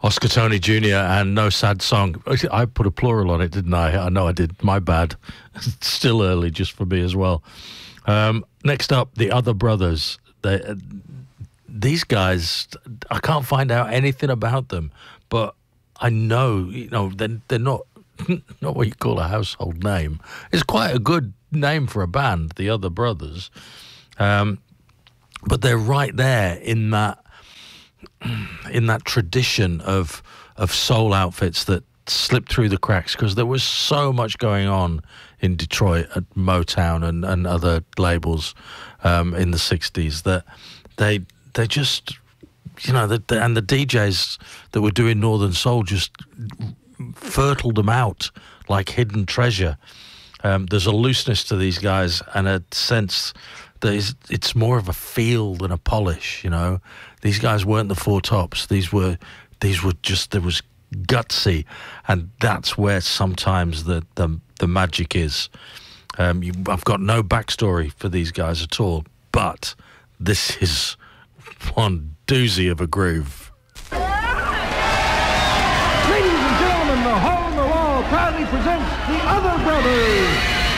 Oscar Tony Jr. and No Sad Song. I put a plural on it, didn't I? I know I did. My bad. Still early just for me as well. Next up, The Other Brothers. These guys, I can't find out anything about them, but I know, they're not what you call a household name. It's quite a good name for a band, The Other Brothers. But they're right there in that tradition of soul outfits that slipped through the cracks, because there was so much going on in Detroit at Motown and other labels in the 60s that they just, and the DJs that were doing Northern Soul just fertiled them out like hidden treasure. There's a looseness to these guys and a sense that it's more of a feel than a polish. These guys weren't the Four Tops. These were just, there was gutsy, and that's where sometimes the magic is. I've got no backstory for these guys at all, but this is one doozy of a groove. Ladies and gentlemen, the Hole in the Wall proudly presents The Other Brothers.